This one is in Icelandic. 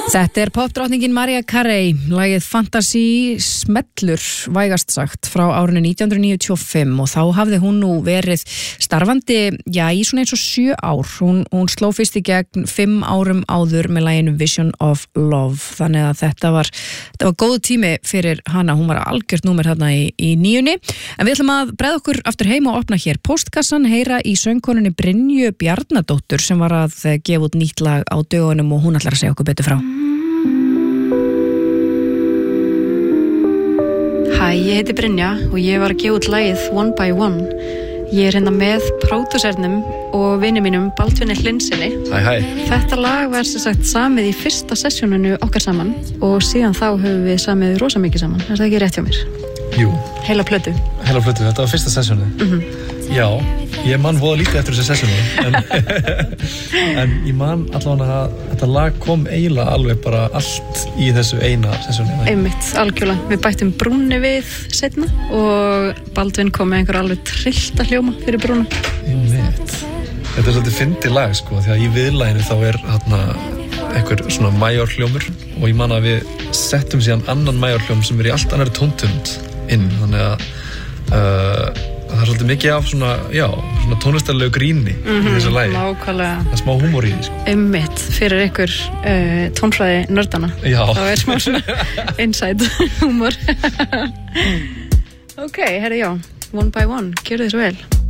Þetta popdrottningin Mariah Carey, lagið Fantasy smellur, vægast sagt, frá árinu 1995 og þá hafði hún nú verið starfandi, í svona eins og 7 ár. Hún sló fyrst í gegn 5 árum áður með laginu Vision of Love, þannig að þetta var góð tími fyrir hana, hún var algjört númer hérna í 9. En við ætlum að bregða okkur aftur heim og opna hér postkassan, heyra í söngkonunni Brynju Bjarnadóttur sem var að gefa út nýtt lag á dögunum og hún ætlar að segja okkur betur frá. Hæ, ég heiti Brynja og ég var að gefa út lagið One by One. Ég er hérna með pródúsernum og vini mínum Baldvini Hlynssyni. Hæ. Þetta lag var sem sagt samið í fyrsta sessjóninu okkar saman og síðan þá höfum við samið rosa mikið saman. Er það ekki rétt hjá mér? Jú. Heila plötu, þetta var fyrsta sessjónu. Já, ég man voða lítið eftir þessu sessjónu en ég man allavega að þetta lag kom eiginlega alveg bara allt í þessu eina sessjónu. Einmitt, algjörlega. Við bættum brúnni við seinna og Baldvin kom með einhver alveg trillta hljóma fyrir brúna. Einmitt. Þetta er svolítið fyndið lag sko, því að í viðlaginu þá er einhver svona major hljómur og ég man að við settum síðan annan major hljóm sem er í allt annari tóntegund inn, þannig að það er svolítið mikið af svona tónlistarlegu gríni í þessu lagi. Nákvæmlega. Það er smá húmor í því sko. Einmitt, fyrir ykkur tónfræði nördana. Já. Það er smá svona inside húmor. Ok, herri, One by One, gjörðu þið svo vel.